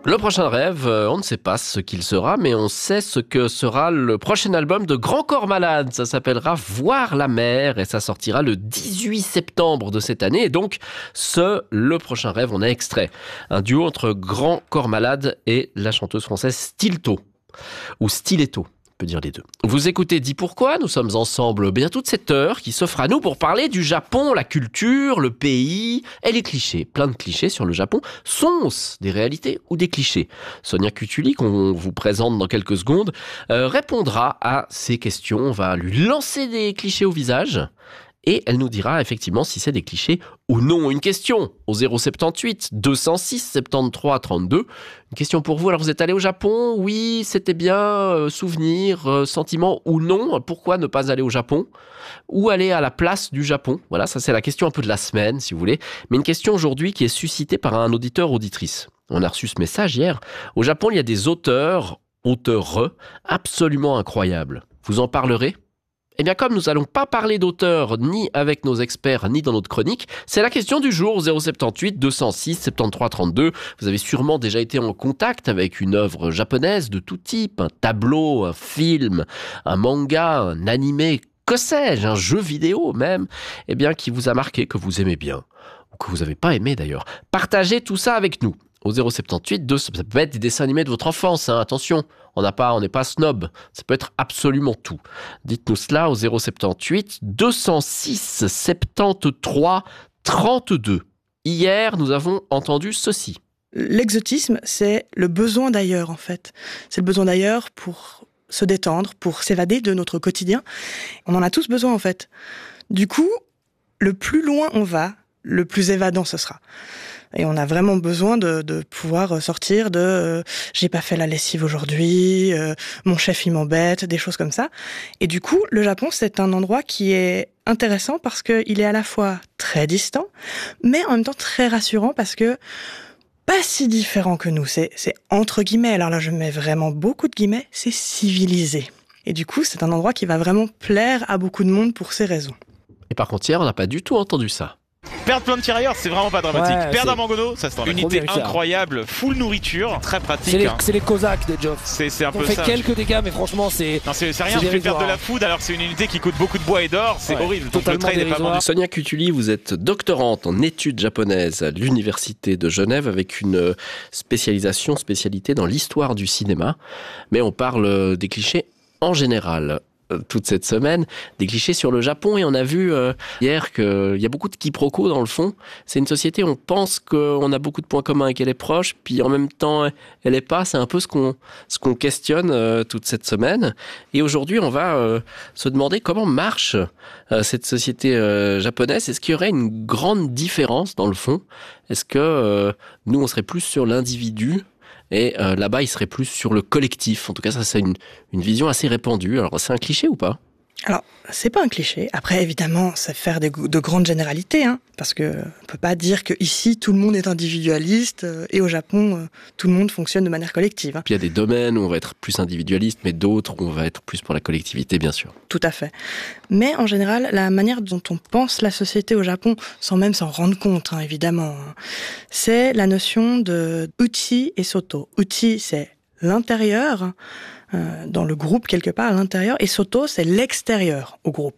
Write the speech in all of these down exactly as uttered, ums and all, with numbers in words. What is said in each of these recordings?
Le prochain rêve, euh, on ne sait pas ce qu'il sera, mais on sait ce que sera le prochain album de Grand Corps Malade. Ça s'appellera Voir la mer et ça sortira le dix-huit septembre de cette année. Et donc, ce, le prochain rêve, on a extrait. Un duo entre Grand Corps Malade et la chanteuse française Stilto, ou Stiletto. On peut dire les deux. Vous écoutez Dis Pourquoi, nous sommes ensemble bien toute cette heure qui s'offre à nous pour parler du Japon, la culture, le pays et les clichés. Plein de clichés sur le Japon. Sont-ce des réalités ou des clichés ? Sonia Cutuli, qu'on vous présente dans quelques secondes, euh, répondra à ces questions. On va lui lancer des clichés au visage. Et elle nous dira effectivement si c'est des clichés ou non. Une question au zéro soixante-dix-huit deux cent six soixante-treize trente-deux. Une question pour vous. Alors vous êtes allé au Japon ? Oui, c'était bien. Euh, souvenir, euh, sentiment ou non ? Pourquoi ne pas aller au Japon ? Ou aller à la place du Japon ? Voilà, ça c'est la question un peu de la semaine si vous voulez. Mais une question aujourd'hui qui est suscitée par un auditeur auditrice. On a reçu ce message hier. Au Japon, il y a des auteurs, auteurs absolument incroyables. Vous en parlerez ? Eh bien, comme nous n'allons pas parler d'auteurs ni avec nos experts, ni dans notre chronique, c'est la question du jour, zéro soixante-dix-huit deux cent six soixante-treize trente-deux. Vous avez sûrement déjà été en contact avec une œuvre japonaise de tout type, un tableau, un film, un manga, un animé, que sais-je, un jeu vidéo même, eh bien, qui vous a marqué, que vous aimez bien, ou que vous n'avez pas aimé d'ailleurs. Partagez tout ça avec nous. Au zéro soixante-dix-huit, deux, ça peut être des dessins animés de votre enfance, hein, attention, on n'a pas, on n'est pas snob, ça peut être absolument tout. Dites-nous cela au zéro soixante-dix-huit deux cent six soixante-treize trente-deux. Hier, nous avons entendu ceci. L'exotisme, c'est le besoin d'ailleurs en fait. C'est le besoin d'ailleurs pour se détendre, pour s'évader de notre quotidien. On en a tous besoin en fait. Du coup, le plus loin on va, le plus évadant ce sera. Et on a vraiment besoin de, de pouvoir sortir de euh, « j'ai pas fait la lessive aujourd'hui euh, »,« mon chef il m'embête », des choses comme ça. Et du coup, le Japon, c'est un endroit qui est intéressant parce qu'il est à la fois très distant, mais en même temps très rassurant parce que pas si différent que nous. C'est, c'est entre guillemets, alors là je mets vraiment beaucoup de guillemets, c'est civilisé. Et du coup, c'est un endroit qui va vraiment plaire à beaucoup de monde pour ces raisons. Et par contre, hier, on n'a pas du tout entendu ça. Perdre plein de tirailleurs, c'est vraiment pas dramatique. Ouais, Perdre c'est... un mangono, ça se tente. Unité incroyable, full nourriture, très pratique. C'est les, hein. c'est les Cosaques de Geoff. C'est, c'est un On peu fait ça. quelques dégâts, mais franchement, c'est. Non, c'est, c'est rien, je vais perdre de la food alors que c'est une unité qui coûte beaucoup de bois et d'or, c'est ouais, horrible. Donc le trade n'est pas vendu. Sonia Cutuli, vous êtes doctorante en études japonaises à l'Université de Genève avec une spécialisation, spécialité dans l'histoire du cinéma. Mais on parle des clichés en général. Toute cette semaine, des clichés sur le Japon, et on a vu euh, hier qu'il y a beaucoup de quiproquos dans le fond. C'est une société, on pense qu'on a beaucoup de points communs et qu'elle est proche, puis en même temps, elle n'est pas. C'est un peu ce qu'on, ce qu'on questionne euh, toute cette semaine. Et aujourd'hui, on va euh, se demander comment marche euh, cette société euh, japonaise. Est-ce qu'il y aurait une grande différence dans le fond ? Est-ce que euh, nous, on serait plus sur l'individu ? Et euh, là-bas, il serait plus sur le collectif. En tout cas, ça, c'est une, une vision assez répandue. Alors, c'est un cliché ou pas ? Alors, c'est pas un cliché. Après, évidemment, c'est faire de, de grandes généralités, hein, parce que on peut pas dire que ici tout le monde est individualiste euh, et au Japon euh, tout le monde fonctionne de manière collective. Hein. Puis il y a des domaines où on va être plus individualiste, mais d'autres où on va être plus pour la collectivité, bien sûr. Tout à fait. Mais en général, la manière dont on pense la société au Japon, sans même s'en rendre compte, hein, évidemment, hein, c'est la notion de uchi et soto. Uchi, c'est l'intérieur. Euh, dans le groupe quelque part à l'intérieur, et soto, c'est l'extérieur au groupe.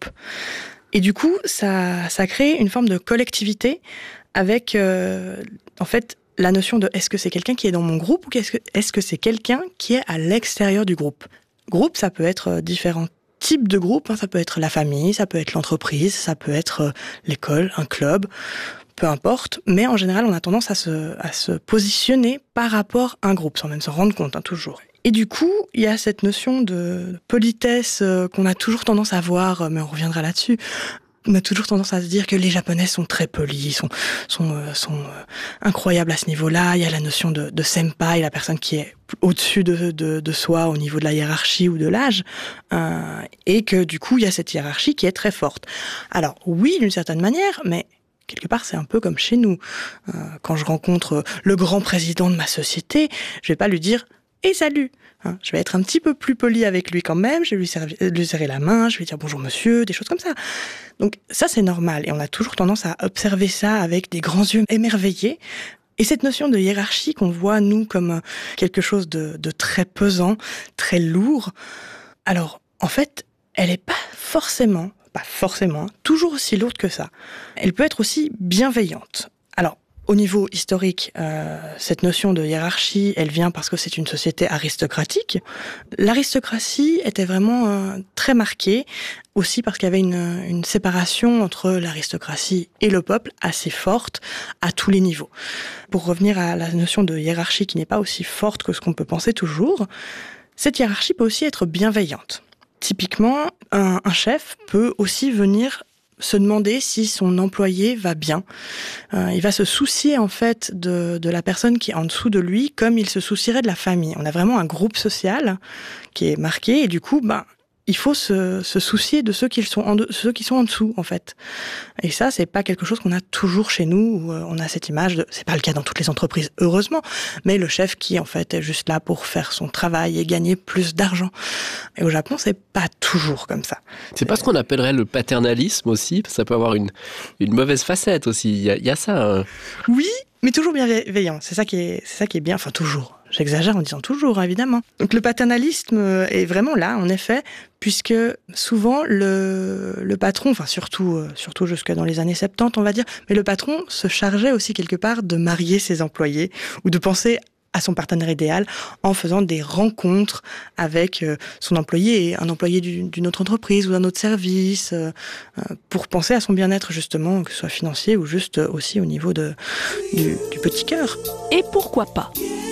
Et du coup, ça, ça crée une forme de collectivité avec, euh, en fait, la notion de est-ce que c'est quelqu'un qui est dans mon groupe ou est-ce que, est-ce que c'est quelqu'un qui est à l'extérieur du groupe. Groupe, ça peut être différents types de groupes, hein, ça peut être la famille, ça peut être l'entreprise, ça peut être l'école, un club, peu importe, mais en général, on a tendance à se, à se positionner par rapport à un groupe, sans même s'en rendre compte, hein, toujours. Et du coup, il y a cette notion de politesse euh, qu'on a toujours tendance à voir, mais on reviendra là-dessus. On a toujours tendance à se dire que les Japonais sont très polis, sont, sont, euh, sont euh, incroyables à ce niveau-là. Il y a la notion de, de senpai, la personne qui est au-dessus de, de, de soi au niveau de la hiérarchie ou de l'âge, euh, et que du coup, il y a cette hiérarchie qui est très forte. Alors oui, d'une certaine manière, mais quelque part, c'est un peu comme chez nous. Euh, quand je rencontre le grand président de ma société, je vais pas lui dire « Et salut !» hein, je vais être un petit peu plus poli avec lui quand même, je vais lui, servi- lui serrer la main, je vais lui dire « Bonjour monsieur », des choses comme ça. Donc ça, c'est normal. Et on a toujours tendance à observer ça avec des grands yeux émerveillés. Et cette notion de hiérarchie qu'on voit, nous, comme quelque chose de, de très pesant, très lourd, alors, en fait, elle n'est pas forcément, pas forcément, toujours aussi lourde que ça. Elle peut être aussi bienveillante. Alors, au niveau historique, euh, cette notion de hiérarchie, elle vient parce que c'est une société aristocratique. L'aristocratie était vraiment euh, très marquée, aussi parce qu'il y avait une, une séparation entre l'aristocratie et le peuple assez forte à tous les niveaux. Pour revenir à la notion de hiérarchie qui n'est pas aussi forte que ce qu'on peut penser toujours, cette hiérarchie peut aussi être bienveillante. Typiquement, un, un chef peut aussi venir se demander si son employé va bien. Euh, il va se soucier en fait de, de la personne qui est en dessous de lui comme il se soucierait de la famille. On a vraiment un groupe social qui est marqué et du coup, ben, il faut se, se soucier de ceux qui sont en de, ceux qui sont en dessous en fait. Et ça, c'est pas quelque chose qu'on a toujours chez nous où on a cette image de, c'est pas le cas dans toutes les entreprises heureusement, mais le chef qui en fait est juste là pour faire son travail et gagner plus d'argent. Et au Japon, c'est pas toujours comme ça. C'est pas ce qu'on appellerait le paternalisme aussi, ça peut avoir une une mauvaise facette aussi. Il y a, il y a ça. Hein. Oui, mais toujours bienveillant. C'est ça qui est, c'est ça qui est bien. Enfin toujours. J'exagère en disant toujours, évidemment. Donc le paternalisme est vraiment là, en effet, puisque souvent le, le patron, enfin surtout, surtout jusque dans les années soixante-dix, on va dire, mais le patron se chargeait aussi quelque part de marier ses employés ou de penser à son partenaire idéal en faisant des rencontres avec son employé et un employé d'une autre entreprise ou d'un autre service pour penser à son bien-être justement, que ce soit financier ou juste aussi au niveau de, du, du petit cœur. Et pourquoi pas ?